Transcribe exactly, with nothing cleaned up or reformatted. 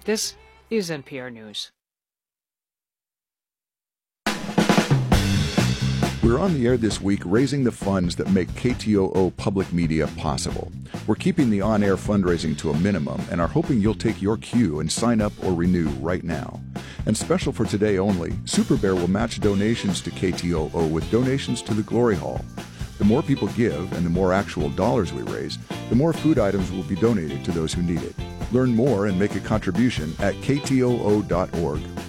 This is N P R News. We're on the air this week raising the funds that make K T O O public media possible. We're keeping the on-air fundraising to a minimum and are hoping you'll take your cue and sign up or renew right now. And special for today only, Super Bear will match donations to K T O O with donations to the Glory Hall. The more people give and the more actual dollars we raise, the more food items will be donated to those who need it. Learn more and make a contribution at K T O O dot org.